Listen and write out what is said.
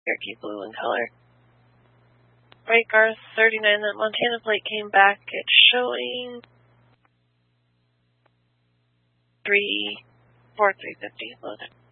Cherokee blue in color. Right, Garth 39, that Montana plate came back. It's showing 34350 loaded.